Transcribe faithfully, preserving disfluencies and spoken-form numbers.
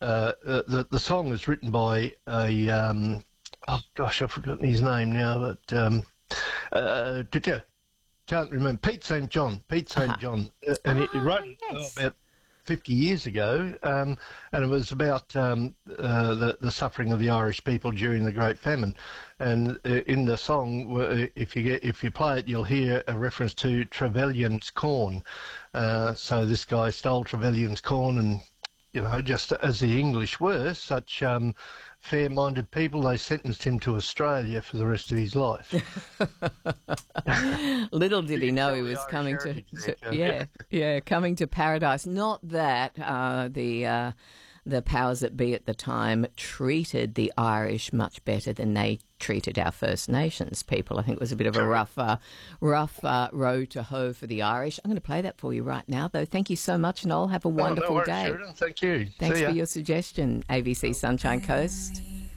uh, uh, the the song was written by a um, oh gosh, I've forgotten his name now, but um, uh, did you? Can't remember. Pete Saint John. Pete Saint Uh-huh. John, uh, and he, he Ah, wrote it oh, yes. about fifty years ago, um, and it was about um, uh, the, the suffering of the Irish people during the Great Famine. And uh, in the song, uh, if you get if you play it, you'll hear a reference to Trevelyan's corn. Uh, so this guy stole Trevelyan's corn, and you know, just as the English were such um, fair-minded people, they sentenced him to Australia for the rest of his life. Little did he can know tell he the was Irish coming to, heritage there, to can't you? yeah, yeah, coming to paradise. Not that uh, the uh, the powers that be at the time treated the Irish much better than they treated our First Nations people. I think it was a bit of a rough, uh, rough uh, road to hoe for the Irish. I'm going to play that for you right now, though. Thank you so much, Noel. Have a Oh, no wonderful worries, day. Sheridan. Thank you. Thanks See ya. for your suggestion, A B C Sunshine Coast.